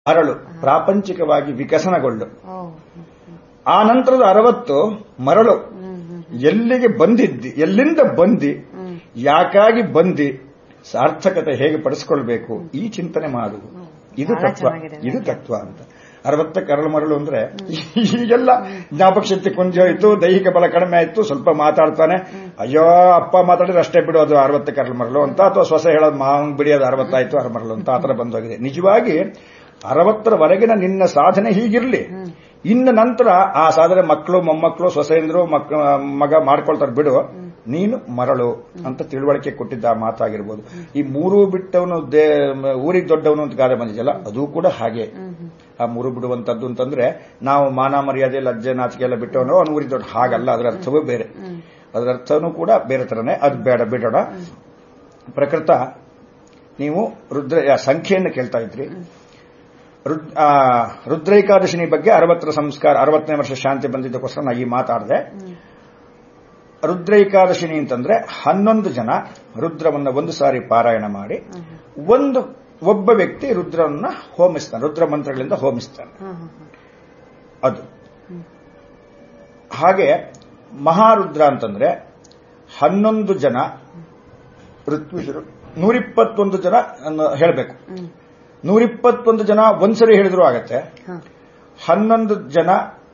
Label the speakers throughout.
Speaker 1: ಅರಳು ಪ್ರಾಪಂಚಿಕವಾಗಿ ವಿಕಸನಗೊಳ್ಳು. ಆ ನಂತರದ 60 ಮರಳು. ಎಲ್ಲಿಗೆ ಬಂದಿದ್ದಿ, ಎಲ್ಲಿಂದ ಬಂದಿ, ಯಾಕಾಗಿ ಬಂದಿ, ಸಾರ್ಥಕತೆ ಹೇಗೆ ಪಡಿಸಿಕೊಳ್ಬೇಕು, ಈ ಚಿಂತನೆ ಮಾಡುವುದು. ಇದು ತತ್ವ, ಇದು ತತ್ವ ಅಂತ. 60 ಕರಳು ಮರಳು ಅಂದ್ರೆ ಈಗೆಲ್ಲ ಜ್ಞಾಪಕ ಶಕ್ತಿ ಕೊಂಚ ಹೋಯ್ತು, ದೈಹಿಕ ಬಲ ಕಡಿಮೆ ಆಯ್ತು, ಸ್ವಲ್ಪ ಮಾತಾಡ್ತಾನೆ, ಅಯ್ಯೋ ಅಪ್ಪ ಮಾತಾಡಿದ್ರೆ ಅಷ್ಟೇ ಬಿಡು ಅದು 60 ಕರಳು ಮರಳು ಅಂತ, ಅಥವಾ ಸೊಸೆ ಹೇಳೋದು ಮಾವಂಗ್ ಬಿಡಿ ಅದು 60 ಆಯ್ತು 6 ಮರಳು ಅಂತ ಆತರ ಬಂದೋಗಿದೆ. ನಿಜವಾಗಿ 60ರವರೆಗಿನ ನಿನ್ನ ಸಾಧನೆ ಹೀಗಿರ್ಲಿ, ಇನ್ನು ನಂತರ ಆ ಸಾಧನೆ ಮಕ್ಕಳು ಮೊಮ್ಮಕ್ಕಳು ಸೊಸೆಯಂದ್ರು ಮಗ ಮಾಡ್ಕೊಳ್ತಾರೆ ಬಿಡು, ನೀನು ಮರಳು ಅಂತ ತಿಳುವಳಿಕೆ ಕೊಟ್ಟಿದ್ದ ಮಾತಾಗಿರ್ಬೋದು. ಈ ಮೂರು ಬಿಟ್ಟವನು ಊರಿಗೆ ದೊಡ್ಡವನು ಅಂತ ಗಾದೆ ಬಂದಿದೆಯಲ್ಲ, ಅದು ಕೂಡ ಹಾಗೆ. ಆ ಮೂರು ಬಿಡುವಂತದ್ದು ಅಂತಂದ್ರೆ ನಾವು ಮಾನ ಮರ್ಯಾದೆ ಲಜ್ಜೆ ನಾಚಿಕೆ ಎಲ್ಲ ಬಿಟ್ಟವನು ಅವನು ಊರಿಗೆ ದೊಡ್ಡ, ಹಾಗಲ್ಲ. ಅದರ ಅರ್ಥವೂ ಬೇರೆ, ಅದರ ಅರ್ಥನೂ ಕೂಡ ಬೇರೆ ತರನೇ. ಅದು ಬೇಡ, ಬಿಡೋಣ. ಪ್ರಕೃತ ನೀವು ರುದ್ರ ಸಂಖ್ಯೆಯನ್ನು ಕೇಳ್ತಾ ಇದ್ರಿ. ರುದ್ರೈಕಾದಶಿನಿ ಬಗ್ಗೆ 60ರ ಸಂಸ್ಕಾರ, 60ನೇ ವರ್ಷ ಶಾಂತಿ ಬಂದಿದ್ದಕ್ಕೋಸ್ಕರ ನಾ ಈ ಮಾತಾಡಿದೆ. ರುದ್ರೈಕಾದಶಿನಿ ಅಂತಂದ್ರೆ 11 ಜನ ರುದ್ರವನ್ನ ಒಂದು ಸಾರಿ ಪಾರಾಯಣ ಮಾಡಿ ಒಬ್ಬ ವ್ಯಕ್ತಿ ರುದ್ರವನ್ನ ಹೋಮಿಸ್ತಾನೆ, ರುದ್ರ ಮಂತ್ರಗಳಿಂದ ಹೋಮಿಸ್ತಾನೆ. ಅದು ಹಾಗೆ ಮಹಾರುದ್ರ ಅಂತಂದ್ರೆ 11 ಜನ ಋತ್ವಿಜರು, 121 ಜನ ಹೇಳಬೇಕು. 121 ಜನ ಒಂದ್ಸರಿ ಹೇಳಿದ್ರು ಆಗತ್ತೆ. 11 ಜನ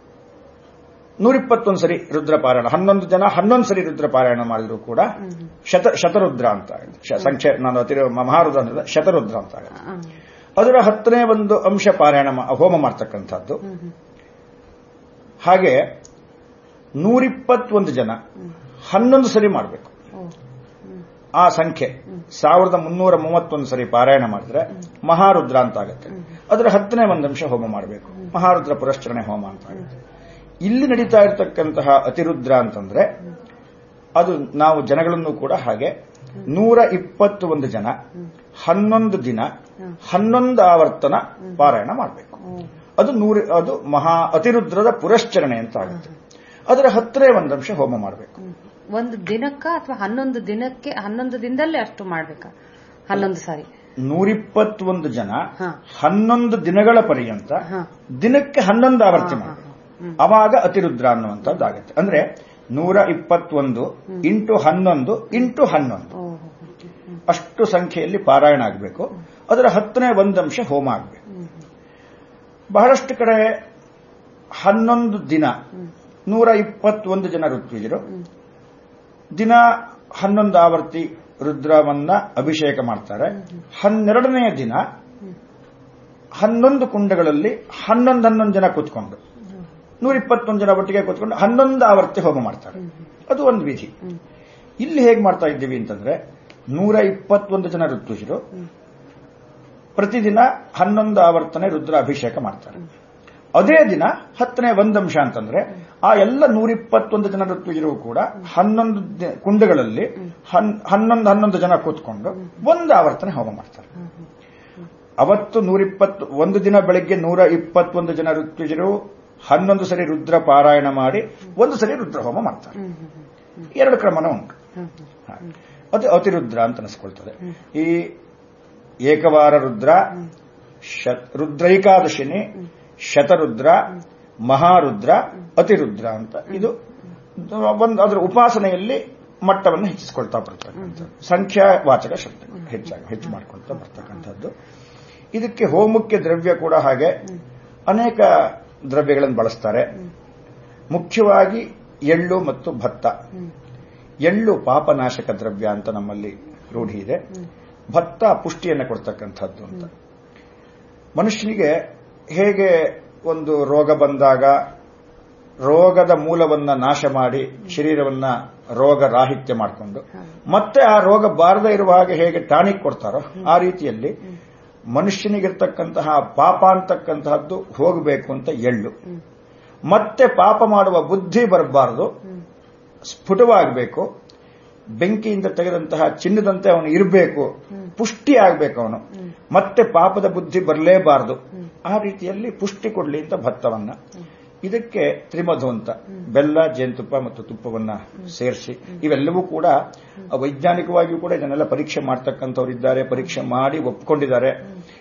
Speaker 1: 121 ಸರಿ ರುದ್ರ ಪಾರಾಯಣ, 11 ಜನ 11 ಸರಿ ರುದ್ರ ಪಾರಾಯಣ ಮಾಡಿದ್ರು ಕೂಡ ಶತರುದ್ರ ಅಂತ ಆಗುತ್ತೆ. ಸಂಖ್ಯೆ ನಾನು ಮಹಾರುದ್ರ ಅಂದ್ರೆ ಶತರುದ್ರ ಅಂತ ಆಗುತ್ತೆ. ಅದರ 10ನೇ ಒಂದು ಅಂಶ ಪಾರಾಯಣ ಹೋಮ ಮಾಡ್ತಕ್ಕಂಥದ್ದು. ಹಾಗೆ 121 ಜನ 11 ಸರಿ ಮಾಡಬೇಕು. ಆ ಸಂಖ್ಯೆ 1331 ಸರಿ ಪಾರಾಯಣ ಮಾಡಿದ್ರೆ ಮಹಾರುದ್ರ ಅಂತ ಆಗುತ್ತೆ. ಅದರ 10ನೇ ಒಂದು ಅಂಶ ಹೋಮ ಮಾಡಬೇಕು, ಮಹಾರುದ್ರ ಪುರಶ್ಚರಣೆ ಹೋಮ ಅಂತ ಆಗುತ್ತೆ. ಇಲ್ಲಿ ನಡೀತಾ ಇರತಕ್ಕಂತಹ ಅತಿರುದ್ರ ಅಂತಂದ್ರೆ ಅದು ನಾವು ಜನಗಳನ್ನು ಕೂಡ ಹಾಗೆ 121 ಜನ 11 ದಿನ 11 ಆವರ್ತನ ಪಾರಾಯಣ ಮಾಡಬೇಕು. ಅದು ಮಹಾ ಅತಿರುದ್ರದ ಪುರಶ್ಚರಣೆ ಅಂತ ಆಗುತ್ತೆ. ಅದರ 10ನೇ ಒಂದು ಅಂಶ ಹೋಮ ಮಾಡಬೇಕು.
Speaker 2: ಒಂದು ದಿನಕ್ಕ ಅಥವಾ 11 ದಿನಕ್ಕೆ 11 ದಿನದಲ್ಲೇ ಅಷ್ಟು ಮಾಡ್ಬೇಕಾ? 11 ಸಾರಿ
Speaker 1: 121 ಜನ 11 ದಿನಗಳ ಪರ್ಯಂತ ದಿನಕ್ಕೆ 11 ಆವರ್ತಿ ಮಾಡಬೇಕು. ಅವಾಗ ಅತಿರುದ್ರ ಅನ್ನುವಂಥದ್ದಾಗುತ್ತೆ. ಅಂದ್ರೆ 121 ಇಂಟು 11 ಇಂಟು 11 ಅಷ್ಟು ಸಂಖ್ಯೆಯಲ್ಲಿ ಪಾರಾಯಣ ಆಗಬೇಕು. ಅದರ 10ನೇ ಒಂದು ಅಂಶ ಹೋಮ ಆಗಬೇಕು. ಬಹಳಷ್ಟು ಕಡೆ 11 ದಿನ 121 ಜನ ಋತ್ವಿಜರು ದಿನ 11 ಆವರ್ತಿ ರುದ್ರವನ್ನ ಅಭಿಷೇಕ ಮಾಡ್ತಾರೆ. 12ನೇ ದಿನ 11 ಕುಂಡಗಳಲ್ಲಿ 11 ಜನ ಕೂತ್ಕೊಂಡು 121 ಜನ ಒಟ್ಟಿಗೆ ಕೂತ್ಕೊಂಡು 11 ಆವರ್ತಿ ಹೋಮ ಮಾಡ್ತಾರೆ. ಅದು ಒಂದು ವಿಧಿ. ಇಲ್ಲಿ ಹೇಗೆ ಮಾಡ್ತಾ ಇದ್ದೀವಿ ಅಂತಂದ್ರೆ 121 ಜನ ಋತ್ವಿಜರು ಪ್ರತಿದಿನ 11 ಆವರ್ತನೆ ರುದ್ರ ಅಭಿಷೇಕ ಮಾಡ್ತಾರೆ. ಅದೇ ದಿನ 10ನೇ ಒಂದು ಅಂಶ ಅಂತಂದ್ರೆ ಆ ಎಲ್ಲ 121 ಜನ ಋತ್ವಿಜರು ಕೂಡ 11 ಕುಂಡಗಳಲ್ಲಿ 11 ಜನ ಕೂತ್ಕೊಂಡು ಒಂದು ಆವರ್ತನೆ ಹೋಮ ಮಾಡ್ತಾರೆ. ಅವತ್ತು 121 ದಿನ ಬೆಳಗ್ಗೆ 121 ಜನ ಋತ್ವಿಜರು 11 ಸರಿ ರುದ್ರ ಪಾರಾಯಣ ಮಾಡಿ 1 ಸರಿ ರುದ್ರ ಹೋಮ ಮಾಡ್ತಾರೆ. 2 ಕ್ರಮನ ಉಂಟು. ಅದು ಅತಿರುದ್ರ ಅಂತ ಅನಿಸ್ಕೊಳ್ತದೆ. ಈ ಏಕವಾರ ರುದ್ರ, ರುದ್ರೈಕಾದಶಿನಿ, ಶತರುದ್ರ, ಮಹಾರುದ್ರ, ಅತಿರುದ್ರ ಅಂತ ಇದು ಅದರ ಉಪಾಸನೆಯಲ್ಲಿ ಮಟ್ಟವನ್ನು ಹೆಚ್ಚಿಸಿಕೊಳ್ತಾ ಬರ್ತಕ್ಕಂಥದ್ದು. ಸಂಖ್ಯಾವಾಚಕ ಶಬ್ದಗಳು ಹೆಚ್ಚು ಮಾಡಿಕೊಳ್ತಾ ಬರ್ತಕ್ಕಂಥದ್ದು. ಇದಕ್ಕೆ ಹೋಮಕ್ಕೆ ದ್ರವ್ಯ ಕೂಡ ಹಾಗೆ ಅನೇಕ ದ್ರವ್ಯಗಳನ್ನು ಬಳಸ್ತಾರೆ. ಮುಖ್ಯವಾಗಿ ಎಳ್ಳು ಮತ್ತು ಭತ್ತ. ಎಳ್ಳು ಪಾಪನಾಶಕ ದ್ರವ್ಯ ಅಂತ ನಮ್ಮಲ್ಲಿ ರೂಢಿ ಇದೆ. ಭತ್ತ ಪುಷ್ಟಿಯನ್ನು ಕೊಡ್ತಕ್ಕಂಥದ್ದು ಅಂತ. ಮನುಷ್ಯನಿಗೆ ಹೇಗೆ ಒಂದು ರೋಗ ಬಂದಾಗ ರೋಗದ ಮೂಲವನ್ನ ನಾಶ ಮಾಡಿ ಶರೀರವನ್ನ ರೋಗ ರಾಹಿತ್ಯ ಮಾಡಿಕೊಂಡು ಮತ್ತೆ ಆ ರೋಗ ಬಾರದೇ ಇರುವ ಹಾಗೆ ಹೇಗೆ ಟಾನಿಕ್ ಕೊಡ್ತಾರೋ ಆ ರೀತಿಯಲ್ಲಿ ಮನುಷ್ಯನಿಗಿರ್ತಕ್ಕಂತಹ ಪಾಪ ಅಂತಕ್ಕಂತಹದ್ದು ಹೋಗಬೇಕು ಅಂತ ಎಳ್ಳು. ಮತ್ತೆ ಪಾಪ ಮಾಡುವ ಬುದ್ಧಿ ಬರಬಾರದು, ಸ್ಫುಟವಾಗಬೇಕು, ಬೆಂಕಿಯಿಂದ ತೆಗೆದಂತಹ ಚಿನ್ನದಂತೆ ಅವನು ಇರಬೇಕು, ಪುಷ್ಟಿ ಆಗಬೇಕು ಅವನು, ಮತ್ತೆ ಪಾಪದ ಬುದ್ಧಿ ಬರಲೇಬಾರದು. ಆ ರೀತಿಯಲ್ಲಿ ಪುಷ್ಟಿ ಕೊಡ್ಲಿ ಅಂತ ಭತ್ತವನ್ನ. ಇದಕ್ಕೆ ತ್ರಿಮಧು ಅಂತ ಬೆಲ್ಲ, ಜೇನುತುಪ್ಪ ಮತ್ತು ತುಪ್ಪವನ್ನ ಸೇರಿಸಿ, ಇವೆಲ್ಲವೂ ಕೂಡ ವೈಜ್ಞಾನಿಕವಾಗಿಯೂ ಕೂಡ ಇದನ್ನೆಲ್ಲ ಪರೀಕ್ಷೆ ಮಾಡ್ತಕ್ಕಂಥವರಿದ್ದಾರೆ, ಪರೀಕ್ಷೆ ಮಾಡಿ ಒಪ್ಪಿಕೊಂಡಿದ್ದಾರೆ.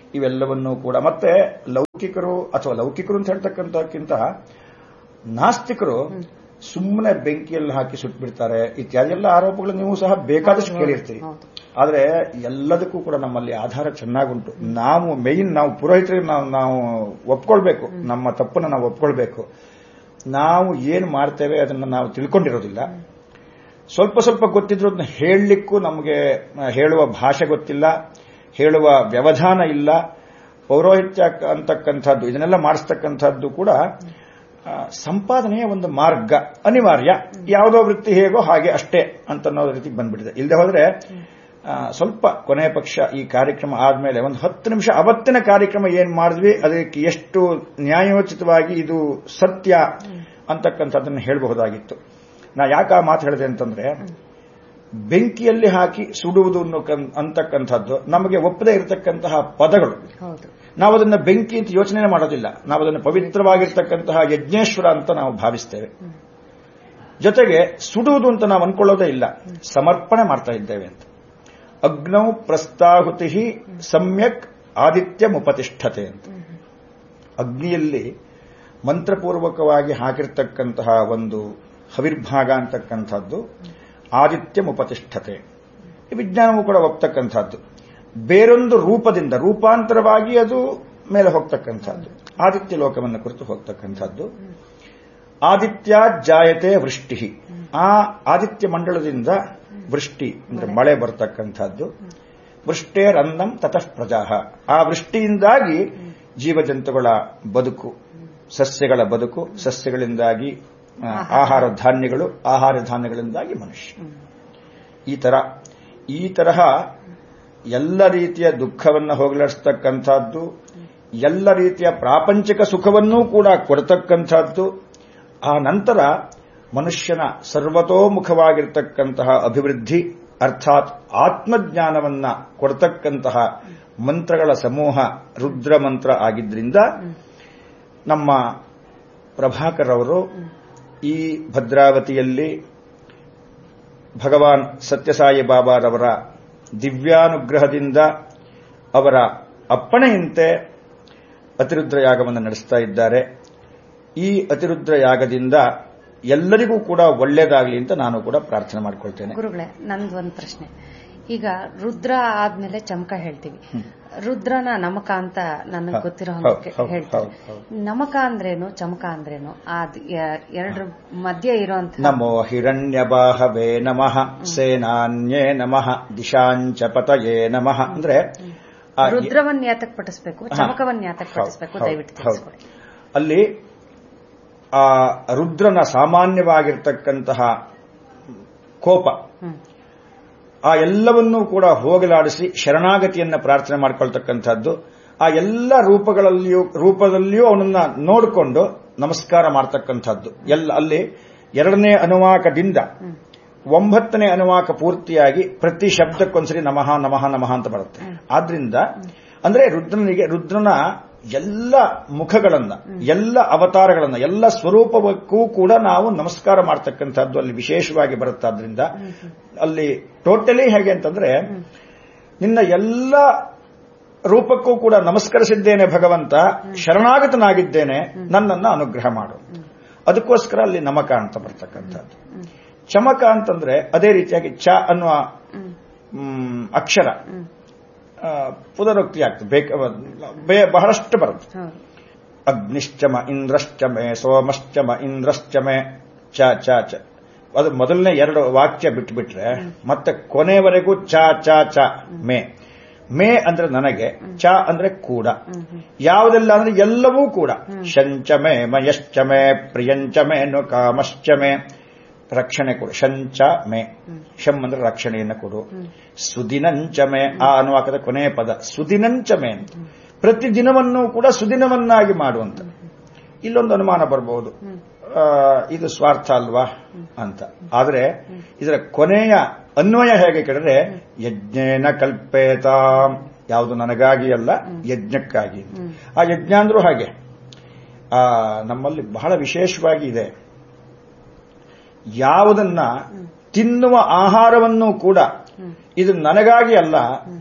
Speaker 1: ಇವೆಲ್ಲವನ್ನೂ ಕೂಡ ಮತ್ತೆ ಲೌಕಿಕರು ಅಥವಾ ಲೌಕಿಕರು ಅಂತ ಹೇಳ್ತಕ್ಕಂಥಕ್ಕಿಂತ ನಾಸ್ತಿಕರು ಸುಮ್ಮನೆ ಬೆಂಕಿಯಲ್ಲಿ ಹಾಕಿ ಸುಟ್ಬಿಡ್ತಾರೆ ಇತ್ಯಾದಿ ಎಲ್ಲ ಆರೋಪಗಳು ನೀವು ಸಹ ಬೇಕಾದಷ್ಟು ಕೇಳಿರ್ತೀರಿ. ಆದರೆ ಎಲ್ಲದಕ್ಕೂ ಕೂಡ ನಮ್ಮಲ್ಲಿ ಆಧಾರ ಚೆನ್ನಾಗುಂಟು. ನಾವು ಪುರೋಹಿತರಿಗೆ ನಾವು ಒಪ್ಕೊಳ್ಬೇಕು, ನಮ್ಮ ತಪ್ಪನ್ನು ನಾವು ಒಪ್ಕೊಳ್ಬೇಕು. ನಾವು ಏನು ಮಾಡ್ತೇವೆ ಅದನ್ನು ನಾವು ತಿಳ್ಕೊಂಡಿರೋದಿಲ್ಲ. ಸ್ವಲ್ಪ ಸ್ವಲ್ಪ ಗೊತ್ತಿದ್ರು ಅದನ್ನ ಹೇಳಲಿಕ್ಕೂ ನಮಗೆ ಹೇಳುವ ಭಾಷೆ ಗೊತ್ತಿಲ್ಲ, ಹೇಳುವ ವ್ಯವಧಾನ ಇಲ್ಲ. ಪೌರೋಹಿತ್ಯ ಅಂತಕ್ಕಂಥದ್ದು ಇದನ್ನೆಲ್ಲ ಮಾಡಿಸ್ತಕ್ಕಂಥದ್ದು ಕೂಡ ಸಂಪಾದನೆಯ ಒಂದು ಮಾರ್ಗ ಅನಿವಾರ್ಯ. ಯಾವುದೋ ವೃತ್ತಿ ಹೇಗೋ ಹಾಗೆ ಅಷ್ಟೇ ಅಂತ ಅನ್ನೋ ರೀತಿ ಬಂದ್ಬಿಟ್ಟಿದೆ. ಇಲ್ಲದೆ ಹೋದ್ರೆ ಸ್ವಲ್ಪ ಕೊನೆಯ ಪಕ್ಷ ಈ ಕಾರ್ಯಕ್ರಮ ಆದ್ಮೇಲೆ ಒಂದು 10 ನಿಮಿಷ ಅವತ್ತಿನ ಕಾರ್ಯಕ್ರಮ ಏನ್ ಮಾಡಿದ್ವಿ ಅದಕ್ಕೆ ಎಷ್ಟು ನ್ಯಾಯೋಚಿತವಾಗಿ ಇದು ಸತ್ಯ ಅಂತಕ್ಕಂಥದ್ದನ್ನು ಹೇಳಬಹುದಾಗಿತ್ತು. ನಾ ಯಾಕೆ ಆ ಮಾತು ಹೇಳಿದೆ ಅಂತಂದ್ರೆ, ಬೆಂಕಿಯಲ್ಲಿ ಹಾಕಿ ಸುಡುವುದು ಅಂತಕ್ಕಂಥದ್ದು ನಮಗೆ ಒಪ್ಪದೇ ಇರತಕ್ಕಂತಹ ಪದಗಳು. ನಾವು ಅದನ್ನು ಬೆಂಕಿ ಅಂತ ಯೋಚನೆ ಮಾಡೋದಿಲ್ಲ, ನಾವು ಅದನ್ನು ಪವಿತ್ರವಾಗಿರ್ತಕ್ಕಂತಹ ಯಜ್ಞೇಶ್ವರ ಅಂತ ನಾವು ಭಾವಿಸ್ತೇವೆ. ಜೊತೆಗೆ ಸುಡುವುದು ಅಂತ ನಾವು ಅನ್ಕೊಳ್ಳೋದೇ ಇಲ್ಲ, ಸಮರ್ಪಣೆ ಮಾಡ್ತಾ ಇದ್ದೇವೆ ಅಂತ. ಅಗ್ನೌ ಪ್ರಸ್ತಾಹುತಿ ಸಮ್ಯಕ್ ಆದಿತ್ಯ ಮುಪತಿಷ್ಠತೆ ಅಂತ. ಅಗ್ನಿಯಲ್ಲಿ ಮಂತ್ರಪೂರ್ವಕವಾಗಿ ಹಾಕಿರ್ತಕ್ಕಂತಹ ಒಂದು ಹವಿರ್ಭಾಗ ಅಂತಕ್ಕಂಥದ್ದು ಆದಿತ್ಯ ಮುಪತಿಷ್ಠತೆ. ಈ ವಿಜ್ಞಾನವೂ ಕೂಡ ಒಪ್ತಕ್ಕಂಥದ್ದು. ಬೇರೊಂದು ರೂಪದಿಂದ ರೂಪಾಂತರವಾಗಿ ಅದು ಮೇಲೆ ಹೋಗ್ತಕ್ಕಂಥದ್ದು, ಆದಿತ್ಯ ಲೋಕವನ್ನು ಕುರಿತು ಹೋಗ್ತಕ್ಕಂಥದ್ದು. ಆದಿತ್ಯ ಜಾಯತೆ ವೃಷ್ಟಿ, ಆ ಆದಿತ್ಯ ಮಂಡಲದಿಂದ ವೃಷ್ಟಿ ಅಂದ್ರೆ ಮಳೆ ಬರ್ತಕ್ಕಂಥದ್ದು. ವೃಷ್ಟೇರನ್ನಂ ತತಃ ಪ್ರಜಾಹ, ಆ ವೃಷ್ಟಿಯಿಂದಾಗಿ ಜೀವಜಂತುಗಳ ಬದುಕು, ಸಸ್ಯಗಳ ಬದುಕು, ಸಸ್ಯಗಳಿಂದಾಗಿ ಆಹಾರ ಧಾನ್ಯಗಳು, ಆಹಾರ ಧಾನ್ಯಗಳಿಂದಾಗಿ ಮನುಷ್ಯ. ಈ ತರಹ ಎಲ್ಲ ರೀತಿಯ ದುಃಖವನ್ನು ಹೋಗಲಾಡಿಸ್ತಕ್ಕಂಥದ್ದು, ಎಲ್ಲ ರೀತಿಯ ಪ್ರಾಪಂಚಿಕ ಸುಖವನ್ನೂ ಕೂಡ ಕೊಡತಕ್ಕಂಥದ್ದು. ಆ ನಂತರ ಮನುಷ್ಯನ ಸರ್ವತೋಮುಖವಾಗಿರ್ತಕ್ಕಂತಹ ಅಭಿವೃದ್ಧಿ ಅರ್ಥಾತ್ ಆತ್ಮಜ್ಞಾನವನ್ನ ಕೊಡತಕ್ಕಂತಹ ಮಂತ್ರಗಳ ಸಮೂಹ ರುದ್ರ ಮಂತ್ರ ಆಗಿದ್ರಿಂದ ನಮ್ಮ ಪ್ರಭಾಕರ್ ಅವರು ಈ ಭದ್ರಾವತಿಯಲ್ಲಿ ಭಗವಾನ್ ಸತ್ಯಸಾಯಿ ಬಾಬಾರವರ ದಿವ್ಯಾನುಗ್ರಹದಿಂದ ಅವರ ಅಪ್ಪಣೆಯಂತೆ ಅತಿರುದ್ರ ಯಾಗವನ್ನು ನಡೆಸ್ತಾ ಇದ್ದಾರೆ. ಈ ಅತಿರುದ್ರ ಯಾಗದಿಂದ ಎಲ್ಲರಿಗೂ ಕೂಡ ಒಳ್ಳೆಯದಾಗಲಿ ಅಂತ ನಾನು ಕೂಡ ಪ್ರಾರ್ಥನೆ ಮಾಡ್ಕೊಳ್ತೇನೆ.
Speaker 2: ಗುರುಗಳೇ, ನಂದೊಂದು ಪ್ರಶ್ನೆ. ಈಗ ರುದ್ರ ಆದ್ಮೇಲೆ ಚಮಕ ಹೇಳ್ತೀವಿ. ರುದ್ರನ ನಮಕ ಅಂತ ನನಗೆ ಗೊತ್ತಿರೋ ಹೇಳ್ತೀವಿ. ನಮಕ ಅಂದ್ರೇನು, ಚಮಕ ಅಂದ್ರೇನು? ಎರಡರ ಮಧ್ಯೆ ಇರುವಂತ
Speaker 1: ನಮೋ ಹಿರಣ್ಯಬಾಹವೇ ನಮಃ ಸೇನಾನ್ಯೇ ನಮಃ ದಿಶಾಂಚ ಪತಯೇ ನಮಃ ಅಂದ್ರೆ
Speaker 2: ರುದ್ರವನ್ನ ಯಾತಕ್ ಪಠಿಸಬೇಕು, ಚಮಕವನ್ನ ಯಾತಕ್ ಪಠಿಸಬೇಕು, ದಯವಿಟ್ಟು ತಿಳಿಸ್ಕೊಡಿ.
Speaker 1: ಅಲ್ಲಿ ಆ ರುದ್ರನ ಸಾಮಾನ್ಯವಾಗಿರ್ತಕ್ಕಂತಹ ಕೋಪ ಆ ಎಲ್ಲವನ್ನೂ ಕೂಡ ಹೋಗಲಾಡಿಸಿ ಶರಣಾಗತಿಯನ್ನ ಪ್ರಾರ್ಥನೆ ಮಾಡ್ಕೊಳ್ತಕ್ಕಂಥದ್ದು. ಆ ಎಲ್ಲ ರೂಪದಲ್ಲಿಯೂ ಅವನನ್ನ ನೋಡಿಕೊಂಡು ನಮಸ್ಕಾರ ಮಾಡ್ತಕ್ಕಂಥದ್ದು. ಅಲ್ಲಿ 2ನೇ ಅನುವಾಕದಿಂದ 9ನೇ ಅನುವಾಕ ಪೂರ್ತಿಯಾಗಿ ಪ್ರತಿ ಶಬ್ದಕ್ಕೊಂದ್ಸರಿ ನಮಃ ನಮಃ ನಮಃ ಅಂತ ಬರುತ್ತೆ. ಆದ್ರಿಂದ ಅಂದ್ರೆ ರುದ್ರನ ಎಲ್ಲ ಮುಖಗಳನ್ನ, ಎಲ್ಲ ಅವತಾರಗಳನ್ನ, ಎಲ್ಲ ಸ್ವರೂಪಕ್ಕೂ ಕೂಡ ನಾವು ನಮಸ್ಕಾರ ಮಾಡ್ತಕ್ಕಂಥದ್ದು ಅಲ್ಲಿ ವಿಶೇಷವಾಗಿ ಬರುತ್ತಾದ್ರಿಂದ ಅಲ್ಲಿ ಟೋಟಲಿ ಹೇಗೆ ಅಂತಂದ್ರೆ, ನಿನ್ನ ಎಲ್ಲ ರೂಪಕ್ಕೂ ಕೂಡ ನಮಸ್ಕರಿಸಿದ್ದೇನೆ ಭಗವಂತ, ಶರಣಾಗತನಾಗಿದ್ದೇನೆ, ನನ್ನನ್ನು ಅನುಗ್ರಹ ಮಾಡು. ಅದಕ್ಕೋಸ್ಕರ ಅಲ್ಲಿ ನಮಕ ಅಂತ ಬರ್ತಕ್ಕಂಥದ್ದು. ಚಮಕ ಅಂತಂದ್ರೆ ಅದೇ ರೀತಿಯಾಗಿ ಚ ಅನ್ನುವ ಅಕ್ಷರ ಪುನರುಕ್ತಿ ಆಗ್ತದೆ, ಬಹಳಷ್ಟು ಬರುತ್ತೆ. ಅಗ್ನಿಶ್ಚಮ ಇಂದ್ರಶ್ಚಮೆ ಸೋಮಶ್ಚಮ ಇಂದ್ರಶ್ಚಮೆ ಚ ಚ ಚ. ಅದು ಮೊದಲನೇ 2 ವಾಕ್ಯ ಬಿಟ್ಬಿಟ್ರೆ ಮತ್ತೆ ಕೊನೆಯವರೆಗೂ ಚ ಚ ಚ ಮೇ. ಮೇ ಅಂದ್ರೆ ನನಗೆ, ಚ ಅಂದ್ರೆ ಕೂಡ. ಯಾವುದೆಲ್ಲ ಅಂದ್ರೆ ಎಲ್ಲವೂ ಕೂಡ. ಶಂಚಮೆ ಮಯಶ್ಚಮೆ ಪ್ರಿಯಂಚಮೆ ನು ಕಾಮಶ್ಚಮೆ, ರಕ್ಷಣೆ ಕೊಡು. ಶಂಚ ಮೇ, ಶಂ ಅಂದ್ರೆ ರಕ್ಷಣೆಯನ್ನು ಕೊಡು. ಸುದಿನಂಚಮೆ, ಆ ಅನುವಾಕದ ಕೊನೆಯ ಪದ ಸುದಿನಂಚಮೆ ಅಂತ. ಪ್ರತಿದಿನವನ್ನೂ ಕೂಡ ಸುದಿನವನ್ನಾಗಿ ಮಾಡುವಂತ. ಇಲ್ಲೊಂದು ಅನುಮಾನ ಬರಬಹುದು, ಇದು ಸ್ವಾರ್ಥ ಅಲ್ವಾ ಅಂತ. ಆದರೆ ಇದರ ಕೊನೆಯ ಅನ್ವಯ ಹೇಗೆ ಕೇಳಿದ್ರೆ, ಯಜ್ಞೇನ ಕಲ್ಪೇತ, ಯಾವುದು ನನಗಾಗಿ ಅಲ್ಲ, ಯಜ್ಞಕ್ಕಾಗಿ. ಆ ಯಜ್ಞ ಅಂದ್ರೂ ಹಾಗೆ ನಮ್ಮಲ್ಲಿ ಬಹಳ ವಿಶೇಷವಾಗಿ ಇದೆ. ಯಾವುದನ್ನ ತಿನ್ನುವ ಆಹಾರವನ್ನು ಕೂಡ ಇದು ನನಗಾಗಿ ಅಲ್ಲ,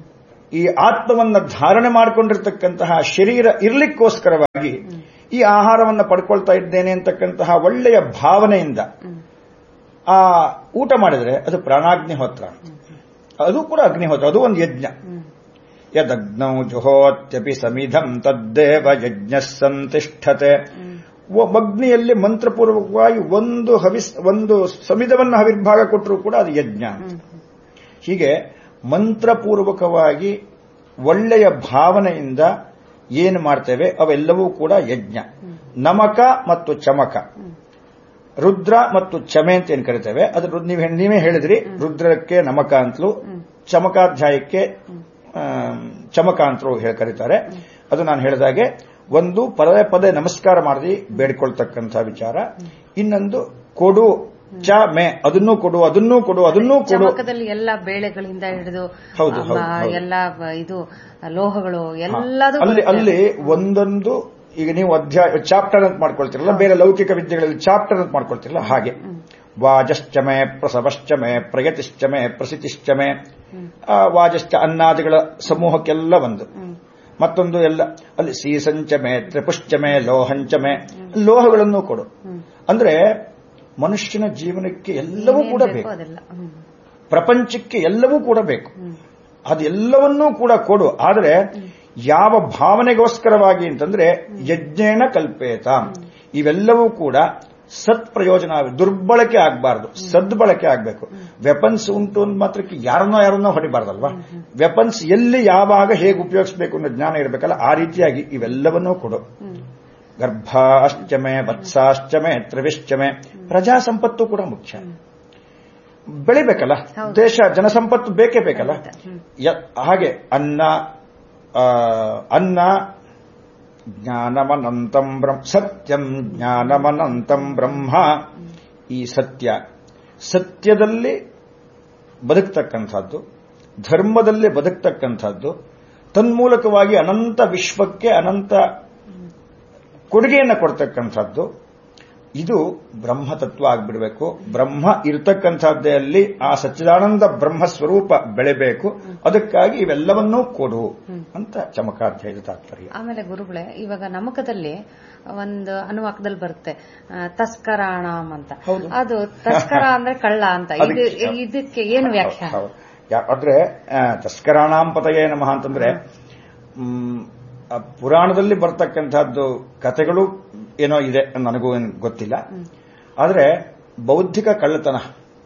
Speaker 1: ಈ ಆತ್ಮವನ್ನ ಧಾರಣೆ ಮಾಡಿಕೊಂಡಿರ್ತಕ್ಕಂತಹ ಶರೀರ ಇರ್ಲಿಕ್ಕೋಸ್ಕರವಾಗಿ ಈ ಆಹಾರವನ್ನು ಪಡ್ಕೊಳ್ತಾ ಇದ್ದೇನೆ ಅಂತಕ್ಕಂತಹ ಒಳ್ಳೆಯ ಭಾವನೆಯಿಂದ ಆ ಊಟ ಮಾಡಿದ್ರೆ ಅದು ಪ್ರಾಣಾಗ್ನಿಹೋತ್ರ, ಅದು ಕೂಡ ಅಗ್ನಿಹೋತ್ರ, ಅದು ಒಂದು ಯಜ್ಞ. ಯದಗ್ನೌ ಜುಹೋತ್ಯಪಿ ಸಮಿಧಂ ತದ್ದೇವ ಯಜ್ಞ ಸಂತಿಷ್ಠತೆ. ಅಗ್ನಿಯಲ್ಲಿ ಮಂತ್ರಪೂರ್ವಕವಾಗಿ ಒಂದು ಸಮಿಧವನ್ನು ಹವಿರ್ಭಾಗ ಕೊಟ್ಟರೂ ಕೂಡ ಅದು ಯಜ್ಞ. ಹೀಗೆ ಮಂತ್ರಪೂರ್ವಕವಾಗಿ ಒಳ್ಳೆಯ ಭಾವನೆಯಿಂದ ಏನು ಮಾಡ್ತೇವೆ ಅವೆಲ್ಲವೂ ಕೂಡ ಯಜ್ಞ. ನಮಕ ಮತ್ತು ಚಮಕ, ರುದ್ರ ಮತ್ತು ಚಮೆ ಅಂತ ಏನು ಕರಿತೇವೆ, ಅದು ನೀವೇ ಹೇಳಿದ್ರಿ. ರುದ್ರಕ್ಕೆ ನಮಕ ಅಂತಲೂ ಚಮಕಾಧ್ಯಾಯಕ್ಕೆ ಚಮಕ ಅಂತಲೂ ಕರೀತಾರೆ. ಅದು ನಾನು ಹೇಳಿದಾಗೆ ಒಂದು ಪದೇ ಪದೇ ನಮಸ್ಕಾರ ಮಾಡಿ ಬೇಡಿಕೊಳ್ತಕ್ಕಂಥ ವಿಚಾರ. ಇನ್ನೊಂದು ಕೊಡು ಚ ಮೆ, ಅದನ್ನೂ ಕೊಡು, ಅದನ್ನೂ ಕೊಡು, ಅದನ್ನೂ ಕೊಡು.
Speaker 2: ಎಲ್ಲ ಬೇಳೆಗಳಿಂದ ಹಿಡಿದು ಎಲ್ಲ ಇದು ಲೋಹಗಳು ಎಲ್ಲದೂ
Speaker 1: ಅಲ್ಲಿ ಒಂದೊಂದು. ಈಗ ನೀವು ಅಧ್ಯಾಯ ಚಾಪ್ಟರ್ ಅಂತ ಮಾಡ್ಕೊಳ್ತಿರಲ್ಲ, ಬೇರೆ ಲೌಕಿಕ ವಿದ್ಯೆಗಳಲ್ಲಿ ಚಾಪ್ಟರ್ ಅಂತ ಮಾಡ್ಕೊಳ್ತಿರಲ್ಲ, ಹಾಗೆ ವಾಜಶ್ಚಮೆ ಪ್ರಸವಶ್ಚಮೆ ಪ್ರಯತಿಶ್ಚಮೆ ಪ್ರಸಿತಿಶ್ಚಮೆ. ವಾಜಶ್ಚ ಅನ್ನಾದಿಗಳ ಸಮೂಹಕ್ಕೆಲ್ಲ ಒಂದು. ಮತ್ತೊಂದು ಎಲ್ಲ ಅಲ್ಲಿ ಸೀಸಂಚಮೆ ತ್ರಿಪುಶ್ಚಮೆ ಲೋಹಂಚಮೆ, ಲೋಹಗಳನ್ನು ಕೊಡು. ಅಂದ್ರೆ ಮನುಷ್ಯನ ಜೀವನಕ್ಕೆ ಎಲ್ಲವೂ ಕೂಡ ಬೇಕು, ಪ್ರಪಂಚಕ್ಕೆ ಎಲ್ಲವೂ ಕೂಡ ಬೇಕು, ಅದೆಲ್ಲವನ್ನೂ ಕೂಡ ಕೊಡು. ಆದರೆ ಯಾವ ಭಾವನೆಗೋಸ್ಕರವಾಗಿ ಅಂತಂದ್ರೆ ಯಜ್ಞೇನ ಕಲ್ಪೇತ. ಇವೆಲ್ಲವೂ ಕೂಡ ಸತ್ಪ್ರಯೋಜನ, ದುರ್ಬಳಕೆ ಆಗಬಾರದು, ಸದ್ಬಳಕೆ ಆಗಬೇಕು. ವೆಪನ್ಸ್ ಉಂಟು ಅಂದ ಮಾತ್ರಕ್ಕೆ ಯಾರನ್ನೋ ಹೊಡಿಬಾರ್ದಲ್ವಾ. ವೆಪನ್ಸ್ ಎಲ್ಲಿ ಯಾವಾಗ ಹೇಗೆ ಉಪಯೋಗಿಸಬೇಕು ಅನ್ನೋ ಜ್ಞಾನ ಇರಬೇಕಲ್ಲ, ಆ ರೀತಿಯಾಗಿ ಇವೆಲ್ಲವನ್ನೂ ಕೊಡು. ಗರ್ಭಾಶ್ಚಮೆ ವತ್ಸಾಶ್ಚಮೆ ತ್ರಿವಿಶ್ಚಮೆ. ಪ್ರಜಾ ಸಂಪತ್ತು ಕೂಡ ಮುಖ್ಯ, ಬೆಳಿಬೇಕಲ್ಲ, ದೇಶ ಜನಸಂಪತ್ತು ಬೇಕೇ ಬೇಕಲ್ಲ. ಹಾಗೆ ಅನ್ನ ಜ್ಞಾನಮನಂತಂ ಬ್ರಹ್ಮ, ಸತ್ಯಂ ಜ್ಞಾನಮನಂತಂ ಬ್ರಹ್ಮ. ಈ ಸತ್ಯದಲ್ಲಿ ಬದುಕ್ತಕ್ಕಂಥದ್ದು, ಧರ್ಮದಲ್ಲಿ ಬದುಕ್ತಕ್ಕಂಥದ್ದು, ತನ್ಮೂಲಕವಾಗಿ ಅನಂತ ವಿಶ್ವಕ್ಕೆ ಅನಂತ ಕೊಡುಗೆಯನ್ನು ಕೊಡ್ತಕ್ಕಂಥದ್ದು. ಇದು ಬ್ರಹ್ಮತತ್ವ ಆಗಿಬಿಡಬೇಕು. ಬ್ರಹ್ಮ ಇರತಕ್ಕಂಥದ್ದೇ ಅಲ್ಲಿ ಆ ಸಚ್ಚಿದಾನಂದ ಬ್ರಹ್ಮ ಸ್ವರೂಪ ಬೆಳೆಬೇಕು. ಅದಕ್ಕಾಗಿ ಇವೆಲ್ಲವನ್ನೂ ಕೊಡು ಅಂತ ಚಮಕಾಧ್ಯಾಯದ ತಾತ್ಪರ್ಯ.
Speaker 2: ಆಮೇಲೆ ಗುರುಗಳೇ, ಇವಾಗ ನಮಕದಲ್ಲಿ ಒಂದು ಅನುವಾಕದಲ್ಲಿ ಬರುತ್ತೆ ತಸ್ಕರಾಣಂ ಅಂತ. ಅದು ತಸ್ಕರ ಅಂದ್ರೆ ಕಳ್ಳ ಅಂತ. ಇದಕ್ಕೆ ಏನು ವ್ಯಾಖ್ಯಾನ?
Speaker 1: ಆದ್ರೆ ತಸ್ಕರಾಣಾಂ ಪತಯೇ ನಮಃ ಅಂತಂದ್ರೆ ಪುರಾಣದಲ್ಲಿ ಬರ್ತಕ್ಕಂಥದ್ದು ಕಥೆಗಳು ಏನೋ ಇದೆ, ನನಗೂ ಗೊತ್ತಿಲ್ಲ. ಆದರೆ ಬೌದ್ಧಿಕ ಕಳ್ಳತನ,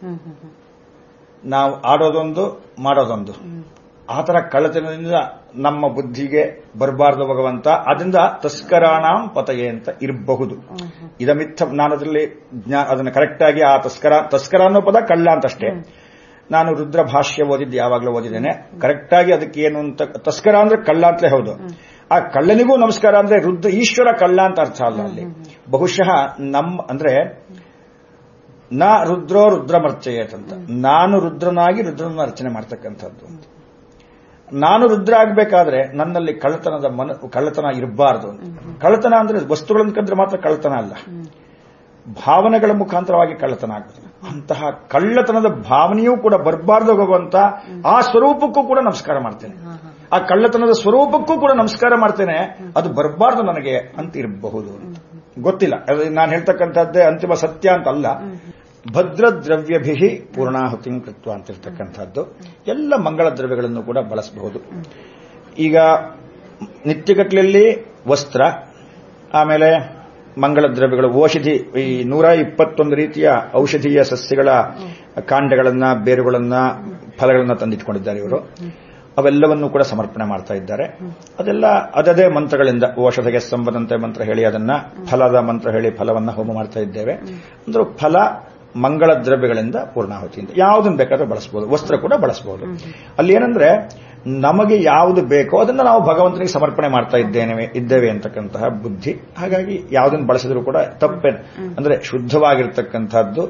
Speaker 1: ನಾವು ಆಡೋದೊಂದು ಮಾಡೋದೊಂದು, ಆ ತರ ಕಳ್ಳತನದಿಂದ ನಮ್ಮ ಬುದ್ಧಿಗೆ ಬರಬಾರ್ದು ಭಗವಂತ. ಅದರಿಂದ ತಸ್ಕರಾಣಾಂ ಪತಯೇ ಅಂತ ಇರಬಹುದು. ಇದಮಿತ್ತ ನಾನು ಅದರಲ್ಲಿ ಅದನ್ನು ಕರೆಕ್ಟ್ ಆಗಿ ಆ ತಸ್ಕರ ಅನ್ನೋ ಪದ ಕಳ್ಳ ಅಂತಷ್ಟೇ. ನಾನು ರುದ್ರ ಭಾಷ್ಯ ಓದಿದ್ದು ಯಾವಾಗಲೂ ಓದಿದ್ದೇನೆ. ಕರೆಕ್ಟ್ ಆಗಿ ಅದಕ್ಕೆ ಏನು ಅಂತ, ತಸ್ಕರ ಅಂದ್ರೆ ಕಳ್ಳ ಅಂತಲೇ ಹೌದು. ಆ ಕಳ್ಳನಿಗೂ ನಮಸ್ಕಾರ ಅಂದ್ರೆ ಈಶ್ವರ ಕಳ್ಳ ಅಂತ ಅರ್ಥ ಅಲ್ಲ ಅಲ್ಲಿ. ಬಹುಶಃ ಅಂದ್ರೆ ನ ರುದ್ರೋ ರುದ್ರಮರ್ಚಯೇತ್ ಅಂತ, ನಾನು ರುದ್ರನಾಗಿ ರುದ್ರನ ಅರ್ಚನೆ ಮಾಡ್ತಕ್ಕಂಥದ್ದು. ನಾನು ರುದ್ರ ಆಗಬೇಕಾದ್ರೆ ನನ್ನಲ್ಲಿ ಕಳ್ಳತನ ಇರಬಾರದು. ಕಳ್ಳತನ ಅಂದ್ರೆ ವಸ್ತುಗಳನ್ನು ಕಂಡ್ರೆ ಮಾತ್ರ ಕಳ್ಳತನ ಅಲ್ಲ, ಭಾವನೆಗಳ ಮುಖಾಂತರವಾಗಿ ಕಳ್ಳತನ ಆಗುತ್ತೆ. ಅಂತಹ ಕಳ್ಳತನದ ಭಾವನೆಯೂ ಕೂಡ ಬರಬಾರ್ದು ಭಗವಂತ. ಆ ಸ್ವರೂಪಕ್ಕೂ ಕೂಡ ನಮಸ್ಕಾರ ಮಾಡ್ತೇನೆ, ಆ ಕಳ್ಳತನದ ಸ್ವರೂಪಕ್ಕೂ ಕೂಡ ನಮಸ್ಕಾರ ಮಾಡ್ತೇನೆ. ಅದು ಬರಬಾರ್ದು ನನಗೆ ಅಂತ ಇರಬಹುದು. ಗೊತ್ತಿಲ್ಲ, ನಾನು ಹೇಳ್ತಕ್ಕಂಥದ್ದೇ ಅಂತಿಮ ಸತ್ಯ ಅಂತಲ್ಲ. ಭದ್ರ ದ್ರವ್ಯಭಿ ಪೂರ್ಣಾಹುತಿ ಕೃತ್ವ ಅಂತಿರ್ತಕ್ಕಂಥದ್ದು. ಎಲ್ಲ ಮಂಗಳ ದ್ರವ್ಯಗಳನ್ನು ಕೂಡ ಬಳಸಬಹುದು. ಈಗ ನಿತ್ಯಗಟ್ಟಲೆಯಲ್ಲಿ ವಸ್ತ್ರ, ಆಮೇಲೆ ಮಂಗಳ ದ್ರವ್ಯಗಳು, ಔಷಧಿ, ಈ 121 ರೀತಿಯ ಔಷಧೀಯ ಸಸ್ಯಗಳ ಕಾಂಡಗಳನ್ನ, ಬೇರುಗಳನ್ನ, ಫಲಗಳನ್ನ ತಂದಿಟ್ಕೊಂಡಿದ್ದಾರೆ ಇವರು. ಅವೆಲ್ಲವನ್ನೂ ಕೂಡ ಸಮರ್ಪಣೆ ಮಾಡ್ತಾ ಇದ್ದಾರೆ. ಅದೆಲ್ಲ ಅದದೇ ಮಂತ್ರಗಳಿಂದ, ಔಷಧಿಗೆ ಸಂಬಂಧಂತೆ ಮಂತ್ರ ಹೇಳಿ, ಅದನ್ನ ಫಲದ ಮಂತ್ರ ಹೇಳಿ ಫಲವನ್ನ ಹೋಮ ಮಾಡ್ತಾ ಇದ್ದೇವೆ. ಅಂದ್ರೆ ಫಲ ಮಂಗಳ ದ್ರವ್ಯಗಳಿಂದ ಪೂರ್ಣಾಹುತಿಯಿಂದ ಯಾವುದನ್ನು ಬೇಕಾದ್ರೂ ಬಳಸಬಹುದು. ವಸ್ತ್ರ ಕೂಡ ಬಳಸಬಹುದು. ಅಲ್ಲಿ ಏನಂದ್ರೆ ನಮಗೆ ಯಾವುದು ಬೇಕೋ ಅದನ್ನು ನಾವು ಭಗವಂತನಿಗೆ ಸಮರ್ಪಣೆ ಮಾಡ್ತಾ ಇದ್ದೇವೆ ಅಂತಕ್ಕಂತಹ ಬುದ್ಧಿ. ಹಾಗಾಗಿ ಯಾವುದನ್ನು ಬಳಸಿದ್ರು ಕೂಡ ತಪ್ಪೇ, ಅಂದ್ರೆ ಶುದ್ಧವಾಗಿರ್ತಕ್ಕಂಥದ್ದು,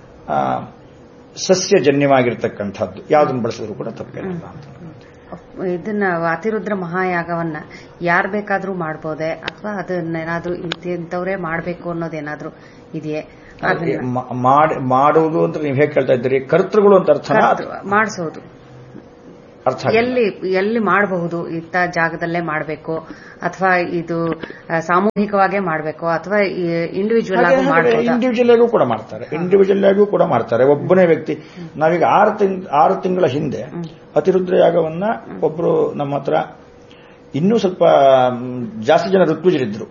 Speaker 1: ಸಸ್ಯಜನ್ಯವಾಗಿರ್ತಕ್ಕಂಥದ್ದು ಯಾವುದನ್ನು ಬಳಸಿದ್ರು ಕೂಡ ತಪ್ಪೇನಿಲ್ಲ ಅಂತ.
Speaker 2: ಇದನ್ನ ಅತಿರುದ್ರ ಮಹಾಯಾಗವನ್ನ ಯಾರು ಬೇಕಾದ್ರೂ ಮಾಡಬಹುದೇ, ಅಥವಾ ಅದನ್ನೇನಾದ್ರೂ ಇಂಥವ್ರೇ ಮಾಡಬೇಕು ಅನ್ನೋದೇನಾದ್ರೂ ಇದೆಯೇ?
Speaker 1: ಮಾಡುವುದು ಅಂತ ನೀವು ಹೇಗೆ ಕೇಳ್ತಾ ಇದ್ದೀರಿ? ಕರ್ತೃಗಳು ಅಂತ ಅರ್ಥ,
Speaker 2: ಮಾಡಿಸೋದು.
Speaker 1: ಅರ್ಥ
Speaker 2: ಎಲ್ಲಿ ಮಾಡಬಹುದು, ಇಂಥ ಜಾಗದಲ್ಲೇ ಮಾಡಬೇಕು ಅಥವಾ ಇದು ಸಾಮೂಹಿಕವಾಗೇ ಮಾಡಬೇಕು ಅಥವಾ ಇಂಡಿವಿಜುವಲ್ ಆಗಿ ಮಾಡಬಹುದು?
Speaker 1: ಇಂಡಿವಿಜುವಲ್ ಆಗೂ ಕೂಡ ಮಾಡ್ತಾರೆ, ಇಂಡಿವಿಜುವಲ್ ಆಗೂ ಕೂಡ ಮಾಡ್ತಾರೆ. ಒಬ್ಬನೇ ವ್ಯಕ್ತಿ, ನಾವೀಗ 6 ತಿಂಗಳ ಹಿಂದೆ ಅತಿರುದ್ರ ಯಾಗವನ್ನ ಒಬ್ರು ನಮ್ಮ ಹತ್ರ ಇನ್ನೂ ಸ್ವಲ್ಪ ಜಾಸ್ತಿ ಜನ ಋತ್ವಿಜರಿದ್ರು,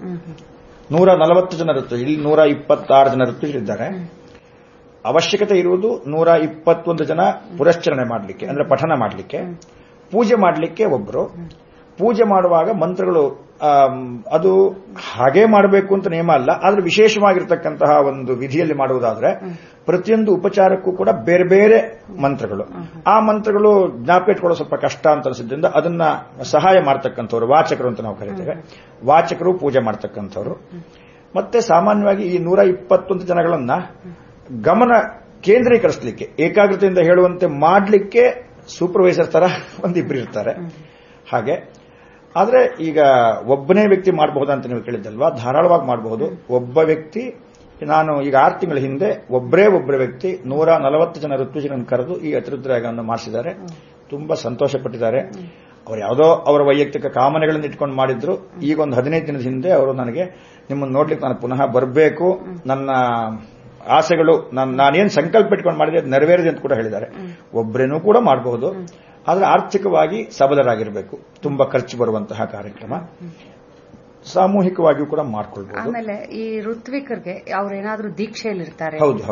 Speaker 1: 140 ಜನ ಋತ್ವಿಜರು, ಇಲ್ಲಿ 126 ಜನ ಋತ್ವಿಜರಿದ್ದಾರೆ. ಅವಶ್ಯಕತೆ ಇರುವುದು 121 ಜನ ಪುರಶ್ಚರಣೆ ಮಾಡಲಿಕ್ಕೆ, ಅಂದ್ರೆ ಪಠನ ಮಾಡಲಿಕ್ಕೆ, ಪೂಜೆ ಮಾಡಲಿಕ್ಕೆ ಒಬ್ಬರು. ಪೂಜೆ ಮಾಡುವಾಗ ಮಂತ್ರಗಳು ಅದು ಹಾಗೇ ಮಾಡಬೇಕು ಅಂತ ನಿಯಮ ಅಲ್ಲ, ಆದ್ರೆ ವಿಶೇಷವಾಗಿರ್ತಕ್ಕಂತಹ ಒಂದು ವಿಧಿಯಲ್ಲಿ ಮಾಡುವುದಾದ್ರೆ ಪ್ರತಿಯೊಂದು ಉಪಚಾರಕ್ಕೂ ಕೂಡ ಬೇರೆ ಬೇರೆ ಮಂತ್ರಗಳು. ಆ ಮಂತ್ರಗಳು ಜ್ಞಾಪಕ ಇಟ್ಕೊಳ್ಳೋ ಸ್ವಲ್ಪ ಕಷ್ಟ ಅಂತ ಅನಿಸಿದ್ರಿಂದ ಅದನ್ನ ಸಹಾಯ ಮಾಡ್ತಕ್ಕಂಥವ್ರು ವಾಚಕರು ಅಂತ ನಾವು ಕರೀತೇವೆ. ವಾಚಕರು ಪೂಜೆ ಮಾಡ್ತಕ್ಕಂಥವ್ರು. ಮತ್ತೆ ಸಾಮಾನ್ಯವಾಗಿ ಈ 121 ಜನಗಳನ್ನ ಗಮನ ಕೇಂದ್ರೀಕರಿಸಲಿಕ್ಕೆ, ಏಕಾಗ್ರತೆಯಿಂದ ಹೇಳುವಂತೆ ಮಾಡಲಿಕ್ಕೆ ಸೂಪರ್ವೈಸರ್ ತರ ಒಂದಿಬ್ರು ಇರ್ತಾರೆ. ಹಾಗೆ ಆದ್ರೆ ಈಗ ಒಬ್ಬನೇ ವ್ಯಕ್ತಿ ಮಾಡಬಹುದಾ ಅಂತ ನೀವು ಕೇಳಿದ್ದಲ್ವಾ, ಧಾರಾಳವಾಗಿ ಮಾಡಬಹುದು. ಒಬ್ಬ ವ್ಯಕ್ತಿ, ನಾನು ಈಗ 6 ತಿಂಗಳ ಹಿಂದೆ ಒಬ್ಬರೇ ವ್ಯಕ್ತಿ 140 ಜನ ಋತ್ವಿಜರನ್ನು ಕರೆದು ಈ ಅತಿರುದ್ರ ಯಾಗವನ್ನು ಮಾಡಿಸಿದ್ದಾರೆ. ತುಂಬಾ ಸಂತೋಷ ಪಟ್ಟಿದ್ದಾರೆ. ಅವ್ರು ಯಾವುದೋ ಅವರ ವೈಯಕ್ತಿಕ ಕಾಮನೆಗಳನ್ನು ಇಟ್ಕೊಂಡು ಮಾಡಿದ್ರು. ಈಗ ಒಂದು 15 ದಿನದ ಹಿಂದೆ ಅವರು ನನಗೆ ನಿಮ್ಮನ್ನು ನೋಡ್ಲಿಕ್ಕೆ ನಾನು ಪುನಃ ಬರಬೇಕು, ನನ್ನ ಆಸೆಗಳು ನಾನೇನು ಸಂಕಲ್ಪ ಇಟ್ಕೊಂಡು ಮಾಡಿದೆ ಅದು ನೆರವೇರಿದೆ ಅಂತ ಕೂಡ ಹೇಳಿದ್ದಾರೆ. ಒಬ್ಬರೇನೂ ಕೂಡ ಮಾಡಬಹುದು, ಆದ್ರೆ ಆರ್ಥಿಕವಾಗಿ ಸಬಲರಾಗಿರಬೇಕು. ತುಂಬಾ ಖರ್ಚು ಬರುವಂತಹ ಕಾರ್ಯಕ್ರಮ. ಸಾಮೂಹಿಕವಾಗಿಯೂ ಕೂಡ ಮಾಡ್ಕೊಳ್ಬಹುದು.
Speaker 2: ಆಮೇಲೆ ಈ ಋತ್ವಿಕರಿಗೆ ಅವ್ರೇನಾದ್ರೂ ದೀಕ್ಷೆಯಲ್ಲಿ ಇರ್ತಾರೆ?
Speaker 1: ಹೌದು,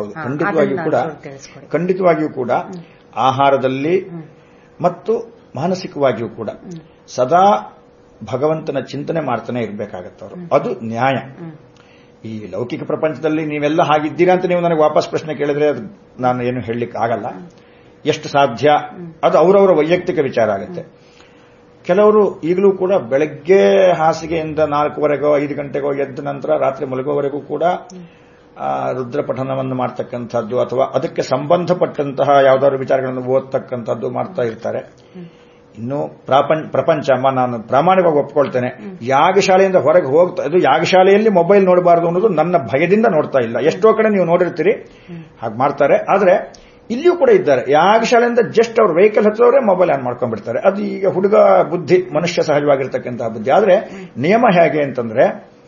Speaker 1: ಖಂಡಿತವಾಗಿಯೂ ಕೂಡ ಆಹಾರದಲ್ಲಿ ಮತ್ತು ಮಾನಸಿಕವಾಗಿಯೂ ಕೂಡ ಸದಾ ಭಗವಂತನ ಚಿಂತನೆ ಮಾಡ್ತಾನೆ ಇರಬೇಕಾಗತ್ತವರು. ಅದು ನ್ಯಾಯ. ಈ ಲೌಕಿಕ ಪ್ರಪಂಚದಲ್ಲಿ ನೀವೆಲ್ಲ ಹಾಗಿದ್ದೀರಾ ಅಂತ ನೀವು ನನಗೆ ವಾಪಸ್ ಪ್ರಶ್ನೆ ಕೇಳಿದ್ರೆ ಅದು ನಾನು ಏನು ಹೇಳಲಿಕ್ಕೆ ಆಗಲ್ಲ. ಎಷ್ಟು ಸಾಧ್ಯ ಅದು ಅವರವರ ವೈಯಕ್ತಿಕ ವಿಚಾರ ಆಗುತ್ತೆ. ಕೆಲವರು ಈಗಲೂ ಕೂಡ ಬೆಳಗ್ಗೆ ಹಾಸಿಗೆಯಿಂದ 4:15 5 ಗಂಟೆಗೋ ಎದ್ದ ನಂತರ ರಾತ್ರಿ ಮಲಗುವವರೆಗೂ ಕೂಡ ರುದ್ರ ಪಠನವನ್ನು ಮಾಡ್ತಕ್ಕಂಥದ್ದು ಅಥವಾ ಅದಕ್ಕೆ ಸಂಬಂಧಪಟ್ಟಂತಹ ಯಾವುದಾದ್ರು ವಿಚಾರಗಳನ್ನು ಓದ್ತಕ್ಕಂಥದ್ದು ಮಾಡ್ತಾ ಇರ್ತಾರೆ. ಇನ್ನು ಪ್ರಪಂಚ ನಾನು ಪ್ರಾಮಾಣಿಕವಾಗಿ ಒಪ್ಕೊಳ್ತೇನೆ, ಯಾಗಶಾಲೆಯಿಂದ ಹೊರಗೆ ಹೋಗ್ತಾ ಇದು ಯಾಗಶಾಲೆಯಲ್ಲಿ ಮೊಬೈಲ್ ನೋಡಬಾರದು ಅನ್ನೋದು ನನ್ನ ಭಯದಿಂದ ನೋಡ್ತಾ ಇಲ್ಲ. ಎಷ್ಟೋ ಕಡೆ ನೀವು ನೋಡಿರ್ತೀರಿ ಹಾಗೆ ಮಾಡ್ತಾರೆ. ಆದ್ರೆ ಇಲ್ಲಿಯೂ ಕೂಡ ಇದ್ದಾರೆ, ಯಾಗಶಾಲೆಯಿಂದ ಜಸ್ಟ್ ಅವ್ರ ವೆಹಿಕಲ್ ಹತ್ತಿರವರೇ ಮೊಬೈಲ್ ಆನ್ ಮಾಡ್ಕೊಂಡ್ಬಿಡ್ತಾರೆ. ಅದು ಈಗ ಹುಡುಗ ಬುದ್ಧಿ, ಮನುಷ್ಯ ಸಹಜವಾಗಿರ್ತಕ್ಕಂತಹ ಬುದ್ಧಿ. ಆದ್ರೆ ನಿಯಮ ಹೇಗೆ ಅಂತಂದ್ರೆ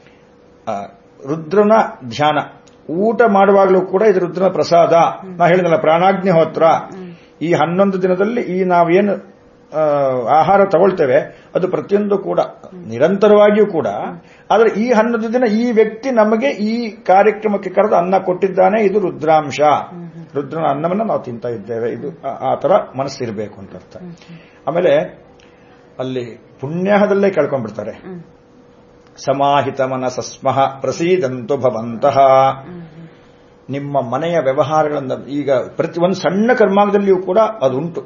Speaker 1: ರುದ್ರನ ಧ್ಯಾನ, ಊಟ ಮಾಡುವಾಗಲೂ ಕೂಡ ಇದು ರುದ್ರನ ಪ್ರಸಾದ. ನಾ ಹೇಳಿದಲ್ಲ ಪ್ರಾಣಾಗ್ನಿಹೋತ್ರ, ಈ 11 ದಿನದಲ್ಲಿ ಈ ನಾವೇನು ಆಹಾರ ತಗೊಳ್ತೇವೆ ಅದು ಪ್ರತಿಯೊಂದು ಕೂಡ ನಿರಂತರವಾಗಿಯೂ ಕೂಡ. ಆದರೆ ಈ 11 ದಿನ ಈ ವ್ಯಕ್ತಿ ನಮಗೆ ಈ ಕಾರ್ಯಕ್ರಮಕ್ಕೆ ಕರೆದು ಅನ್ನ ಕೊಟ್ಟಿದ್ದಾನೆ, ಇದು ರುದ್ರಾಂಶ, ರುದ್ರನ ಅನ್ನವನ್ನು ನಾವು ತಿಂತಾ ಇದ್ದೇವೆ. ಇದು ಆ ತರ ಮನಸ್ಸಿರಬೇಕು ಅಂತ ಅರ್ಥ. ಆಮೇಲೆ ಅಲ್ಲಿ ಪುಣ್ಯದಲ್ಲೇ ಕೇಳ್ಕೊಂಡ್ಬಿಡ್ತಾರೆ, ಸಮಾಹಿತ ಮನಸಸ್ಮಃ ಪ್ರಸೀದಂತು ಭವಂತಃ. ನಿಮ್ಮ ಮನೆಯ ವ್ಯವಹಾರಗಳಿಂದ ಈಗ ಪ್ರತಿ ಒಂದು ಸಣ್ಣ ಕರ್ಮಾಂಗದಲ್ಲಿಯೂ ಕೂಡ ಅದು ಉಂಟು.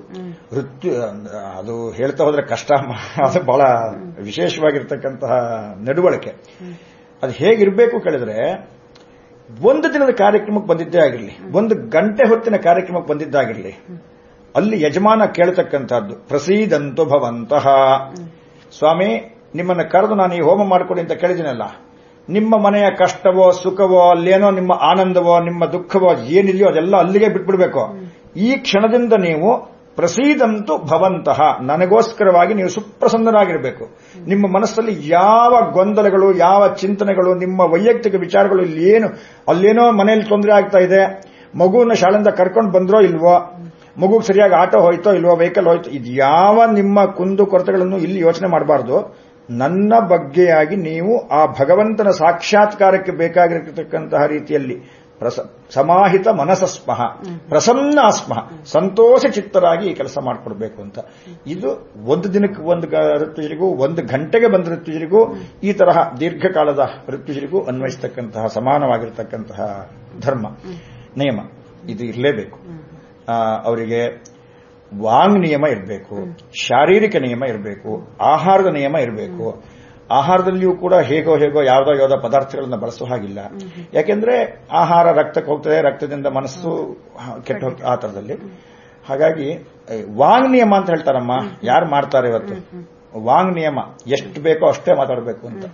Speaker 1: ಅದು ಹೇಳ್ತಾ ಹೋದ್ರೆ ಕಷ್ಟ, ಅದು ಬಹಳ ವಿಶೇಷವಾಗಿರ್ತಕ್ಕಂತಹ ನಡವಳಿಕೆ. ಅದು ಹೇಗಿರಬೇಕು ಕೇಳಿದ್ರೆ, ಒಂದು ದಿನದ ಕಾರ್ಯಕ್ರಮಕ್ಕೆ ಬಂದಿದ್ದೇ ಆಗಿರಲಿ, 1 ಗಂಟೆ ಹೊತ್ತಿನ ಕಾರ್ಯಕ್ರಮಕ್ಕೆ ಬಂದಿದ್ದಾಗಿರಲಿ, ಅಲ್ಲಿ ಯಜಮಾನ ಕೇಳತಕ್ಕಂಥದ್ದು ಪ್ರಸೀದಂತು ಭವಂತಃ. ಸ್ವಾಮಿ, ನಿಮ್ಮನ್ನು ಕರೆದು ನಾನು ಈ ಹೋಮ ಮಾಡಿಕೊಡಿ ಅಂತ ಕೇಳಿದಿನಲ್ಲ, ನಿಮ್ಮ ಮನೆಯ ಕಷ್ಟವೋ ಸುಖವೋ ಅಲ್ಲೇನೋ ನಿಮ್ಮ ಆನಂದವೋ ನಿಮ್ಮ ದುಃಖವೋ ಏನಿದೆಯೋ ಅದೆಲ್ಲ ಅಲ್ಲಿಗೆ ಬಿಟ್ಬಿಡ್ಬೇಕು. ಈ ಕ್ಷಣದಿಂದ ನೀವು ಪ್ರಸೀದಂತು ಭವಂತಃ, ನನಗೋಸ್ಕರವಾಗಿ ನೀವು ಸುಪ್ರಸನ್ನರಾಗಿರಬೇಕು. ನಿಮ್ಮ ಮನಸ್ಸಲ್ಲಿ ಯಾವ ಗೊಂದಲಗಳು, ಯಾವ ಚಿಂತನೆಗಳು, ನಿಮ್ಮ ವೈಯಕ್ತಿಕ ವಿಚಾರಗಳು ಅಲ್ಲೇನೋ ಮನೆಯಲ್ಲಿ ತೊಂದರೆ ಆಗ್ತಾ ಇದೆ, ಮಗುವನ್ನ ಶಾಲೆಯಿಂದ ಕರ್ಕೊಂಡು ಬಂದ್ರೋ ಇಲ್ವೋ, ಮಗುಗೆ ಸರಿಯಾಗಿ ಆಟೋ ಹೋಯ್ತೋ ಇಲ್ವೋ, ವೆಹಿಕಲ್ ಹೋಯ್ತೋ, ಇದು ಯಾವ ನಿಮ್ಮ ಕುಂದು ಕೊರತೆಗಳನ್ನು ಇಲ್ಲಿ ಯೋಚನೆ ಮಾಡಬಾರದು. ನನ್ನ ಬಗ್ಗೆಯಾಗಿ ನೀವು ಆ ಭಗವಂತನ ಸಾಕ್ಷಾತ್ಕಾರಕ್ಕೆ ಬೇಕಾಗಿರತಕ್ಕಂತಹ ರೀತಿಯಲ್ಲಿ ಸಮಾಹಿತ ಮನಸಸ್ಮಃ ಪ್ರಸನ್ನ ಆಸ್ಮಃ, ಸಂತೋಷ ಚಿತ್ತರಾಗಿ ಈ ಕೆಲಸ ಮಾಡಿಕೊಡ್ಬೇಕು ಅಂತ. ಇದು 1 ದಿನಕ್ಕೆ 1 ಋತ್ವಿಜರಿಗೂ 1 ಗಂಟೆಗೆ ಬಂದ ಋತ್ವಿಜರಿಗೂ ಈ ತರಹ ದೀರ್ಘಕಾಲದ ಋತ್ವಿಜರಿಗೂ ಅನ್ವಯಿಸತಕ್ಕಂತಹ ಸಮಾನವಾಗಿರತಕ್ಕಂತಹ ಧರ್ಮ ನಿಯಮ ಇದು ಇರಲೇಬೇಕು. ಅವರಿಗೆ ವಾಂಗ್ ನಿಯಮ ಇರಬೇಕು, ಶಾರೀರಿಕ ನಿಯಮ ಇರಬೇಕು, ಆಹಾರದ ನಿಯಮ ಇರಬೇಕು. ಆಹಾರದಲ್ಲಿಯೂ ಕೂಡ ಹೇಗೋ ಯಾವುದೋ ಪದಾರ್ಥಗಳನ್ನ ಬಳಸೋ ಹಾಗಿಲ್ಲ. ಯಾಕೆಂದ್ರೆ ಆಹಾರ ರಕ್ತಕ್ಕೆ ಹೋಗ್ತದೆ, ರಕ್ತದಿಂದ ಮನಸ್ಸು ಕೆಟ್ಟ ಹೋಗ್ತದೆ, ಆ ತರದಲ್ಲಿ. ಹಾಗಾಗಿ ವಾಂಗ್ ನಿಯಮ ಅಂತ ಹೇಳ್ತಾರಮ್ಮ, ಯಾರು ಮಾಡ್ತಾರೆ ಇವತ್ತು ವಾಂಗ್ ನಿಯಮ, ಎಷ್ಟು ಬೇಕೋ ಅಷ್ಟೇ ಮಾತಾಡಬೇಕು ಅಂತ.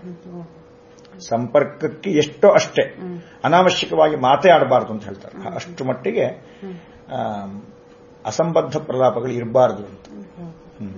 Speaker 1: ಸಂಪರ್ಕಕ್ಕೆ ಎಷ್ಟೋ ಅಷ್ಟೇ, ಅನಾವಶ್ಯಕವಾಗಿ ಮಾತೇ ಆಡಬಾರದು ಅಂತ ಹೇಳ್ತಾರೆ. ಅಷ್ಟು ಮಟ್ಟಿಗೆ ಅಸಂಬದ್ಧ ಪ್ರಲಾಪಗಳು ಇರಬಾರದು ಅಂತ.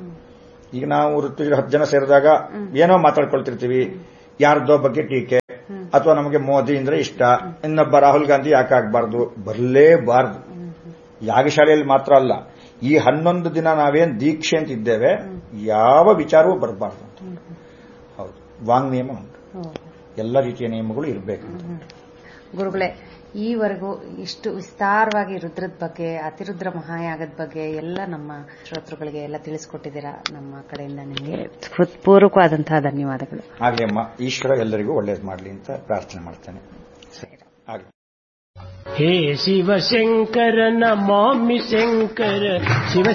Speaker 1: ಈಗ ನಾವು ಋತುಜರು 10 ಜನ ಸೇರಿದಾಗ ಏನೋ ಮಾತಾಡ್ಕೊಳ್ತಿರ್ತೀವಿ, ಯಾರ್ದೋ ಬಗ್ಗೆ ಟೀಕೆ, ಅಥವಾ ನಮಗೆ ಮೋದಿ ಅಂದ್ರೆ ಇಷ್ಟ, ಇನ್ನೊಬ್ಬ ರಾಹುಲ್ ಗಾಂಧಿ ಯಾಕೆ ಆಗ್ಬಾರ್ದು, ಬರಲೇಬಾರ್ದು. ಯಾಗಶಾಲೆಯಲ್ಲಿ ಮಾತ್ರ ಅಲ್ಲ, ಈ 11 ದಿನ ನಾವೇನ್ ದೀಕ್ಷೆ ಅಂತ ಇದ್ದೇವೆ, ಯಾವ ವಿಚಾರವೂ ಬರಬಾರ್ದು ಅಂತ. ಹೌದು, ವಾಂಗ್ ನಿಯಮ ಉಂಟು, ಎಲ್ಲ ರೀತಿಯ ನಿಯಮಗಳು ಇರಬೇಕು.
Speaker 2: ಗುರುಗಳೇ, ಈವರೆಗೂ ಇಷ್ಟು ವಿಸ್ತಾರವಾಗಿ ರುದ್ರದ ಬಗ್ಗೆ, ಅತಿರುದ್ರ ಮಹಾಯಾಗದ ಬಗ್ಗೆ ಎಲ್ಲ ನಮ್ಮ ಶ್ರೋತೃಗಳಿಗೆ ಎಲ್ಲ ತಿಳಿಸಿಕೊಟ್ಟಿದ್ದೀರಾ. ನಮ್ಮ ಕಡೆಯಿಂದ ನಿಮಗೆ ಹೃತ್ಪೂರ್ವಕವಾದಂತಹ ಧನ್ಯವಾದಗಳು.
Speaker 1: ಹಾಗೆ ಅಮ್ಮ, ಈಶ್ವರ ಎಲ್ಲರಿಗೂ ಒಳ್ಳೇದು ಮಾಡಲಿ ಅಂತ ಪ್ರಾರ್ಥನೆ ಮಾಡ್ತೇನೆ.
Speaker 3: ಹೇ ಶಿವಶಂಕರ ನಮಾಮಿ ಶಂಕರ ಶಿವ